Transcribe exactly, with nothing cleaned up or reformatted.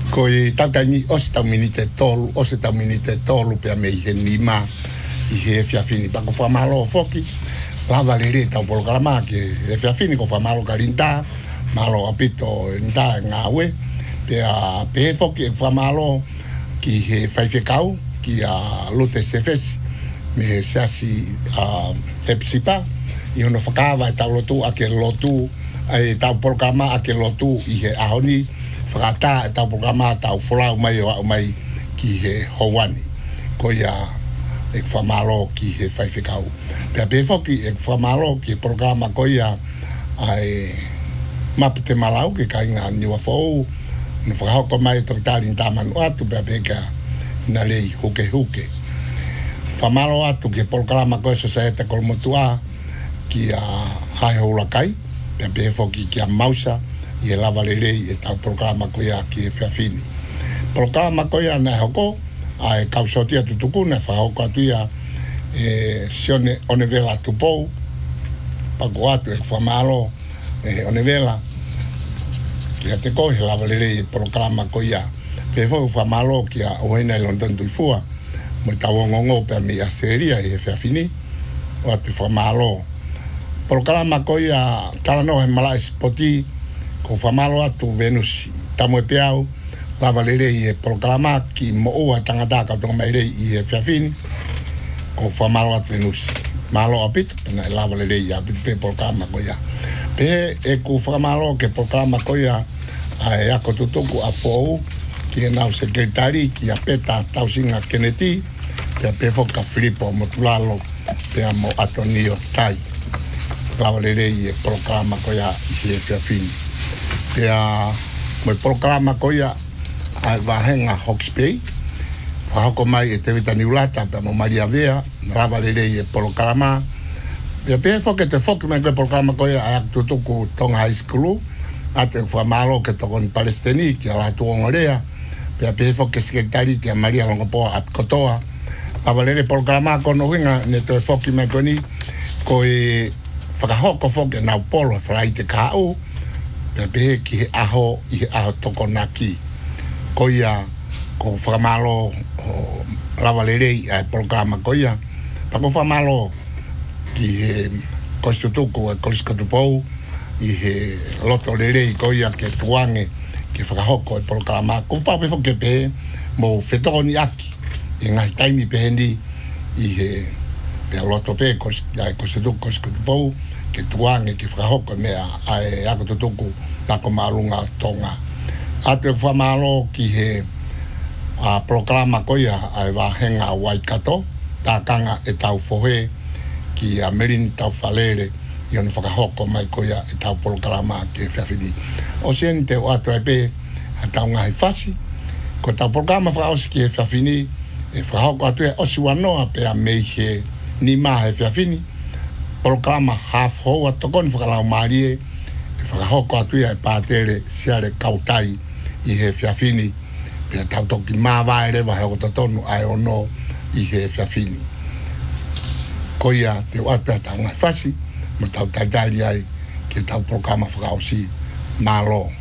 ko i tautani o se taumini te tolu, o se taumini te tolu pia me i he nima i he fiafini. Pako whamalo foki, lava le re tau polokalama ke he fiafini ko whamalo ka rinta, malo apito rinta ngā we, pia pe foki e whamalo ki he whaiwhekau, ki a lote sefesi, me he siasi a hepsipa, i ono whakawa e tau lotu a ke lotu, e tau polokalama a ke lotu i he ahoni, whakata e tau programa tau wholau mai o au mai ki he houani. Ko ia e whamalo ki he whaiwhekau. Pea pefoki e whamalo ki he programa ko ia ai mapu te malau ke kai ngā niwa whou. Nā whakahoko mai tok tārin tāmanu atu pea peka ina lei huke huke. Whamalo atu ki he programa ko e Society Kolmotua ki a hae houlakai. Pea pefoki ki a mausa i e lava le rei e tau programa ko ia ki e whiawhini. Programa ko ia na hoko, a e kausotia tutuku, na whahoko atu ia e sione one vela tupou, pako atu e whamalo e one vela, ki a te ko he lava le rei e programa ko ia. Pe fo whamalo ki a oheina i London tuifua, mo i tau ngongo pe me a seria e whiawhini, o atu whamalo. Programa ko ia kalano he mala spoti, ko whamalo atu Venus tamo e peau lava le rei e programa ki mo ua tangata ka tonga mai rei i e whiawhini ko whamalo atu Venus malo apito pena e lava le rei a pe programa ko ia pe e ku whamalo ke programa ko ia a e ako tutuku a pou ki e nau sekretari ki a peta tausinga Kennedy pe a pe foka Filipo Motulalo pe a mo Atonio Tai lava le rei e programa ko ia i e whiawhini pea mo programa ko ia a vahenga Hawke's Bay whahoko mai e te vita niulata pea mo Maria Vea rava le rei e programa pea pea foke te foke mai koe programa ko ia a tutuku Tonga High School a te whamalo ke tokon Palestini ki a la tuongorea pea pea foke sekretari ki a Maria Longopoa at Kotoa rava le rei programa ko no winga ne te foke mai koe ni ko e whakahoko foke nau polo e whalai te kāu pea pehe ki he aho i he aho toko naki ko ia ko whamalo lava le rei a programa ko ia pa ko whamalo ki he kostutuku e koskatupou i he loto le rei ko ia ke tuange ke whakahoko e programa ko pa pefo ke pehe mo whetoko ni aki e ngahi taimi pehe ni i he pea loto pehe kostutuku koskatupou ke tuange ki whakahoko mea a e ako tutuku lako marunga tonga. Atu e whamalo ki he a programa ko ia a e wahenga Waikato, tā kanga e tau whohe ki a Merini tau whalere i ono whakahoko mai ko ia e tau programa ki e whiawhini. O sieni te o atu e pe a tau ngahi whasi, ko tau programa whaosi ki e whiawhini e whakahoko atu e osi wanoa pe a mei he ni maha e whiawhini, programa half ho a tokoni whakalau marie e whakahoko atu ia e pātere siare kautai i he whiawhini pia tau toki māwae rewa he o totonu ai ono i he whiawhini ko ia te wapea tau ngai whasi mo tau taitari ai ki tau programa whakaosi mālo